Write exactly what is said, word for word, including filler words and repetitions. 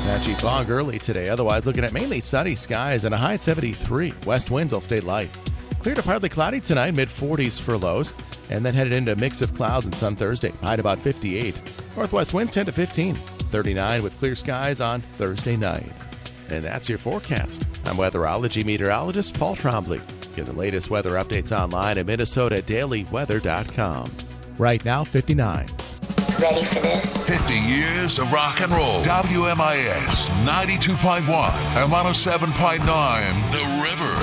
Patchy fog early today. Otherwise, looking at mainly sunny skies and a high at seventy-three. West winds will stay light. Clear to partly cloudy tonight, mid forties for lows. And then headed into a mix of clouds and sun Thursday. High at about fifty-eight. Northwest winds ten to fifteen. thirty-nine with clear skies on Thursday night. And that's your forecast. I'm weatherology meteorologist Paul Trombley. Get the latest weather updates online at Minnesota Daily Weather dot com. Right now, fifty-nine. Ready for this? fifty years of rock and roll. W M I S ninety-two point one and one oh seven point nine The River.